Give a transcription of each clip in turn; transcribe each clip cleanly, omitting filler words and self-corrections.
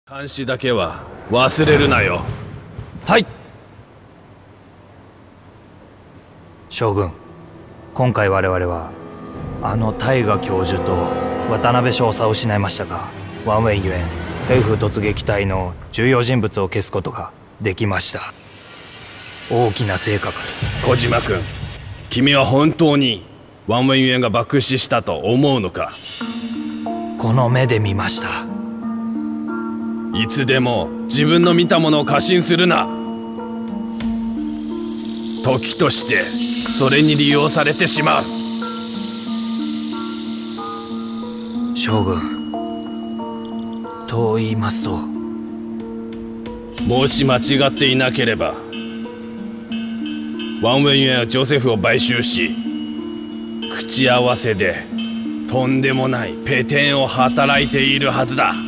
監視だけは忘れるなよ。 はい。将軍、今回我々はあの大河教授と渡辺少佐を失いましたが、ワンウェイゆえん兵符突撃隊の重要人物を消すことができました。大きな成果かと。 小島君、君は本当にワンウェイユエンが爆死したと思うのか？ この目で見ました。 いつでも自分の見たものを過信するな。時としてそれに利用されてしまう。 将軍、と言いますと？ もし間違っていなければ、ワンウェイユエンはジョセフを買収し、口合わせでとんでもないペテンを働いているはずだ。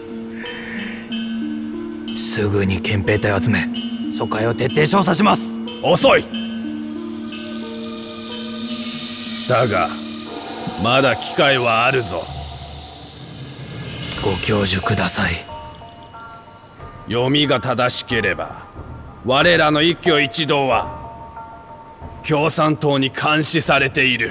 すぐに憲兵隊を集め、疎開を徹底調査します。 遅い。だがまだ機会はあるぞ。 ご教授ください。 読みが正しければ、我らの一挙一動は共産党に監視されている。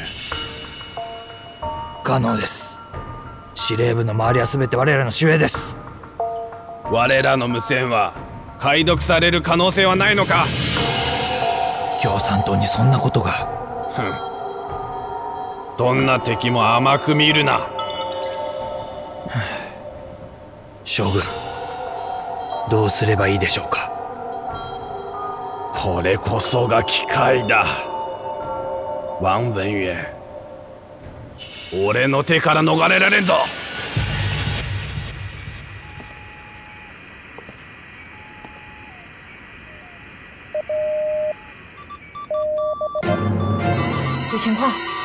可能です。司令部の周りは全て我らの守衛です。 我らの無線は解読される可能性はないのか？ 共産党にそんなことが。 ふん。どんな敵も甘く見るな。 将軍、どうすればいいでしょうか？ これこそが機会だ。ワンウェイユエン、俺の手から逃れられんぞ。 有情况。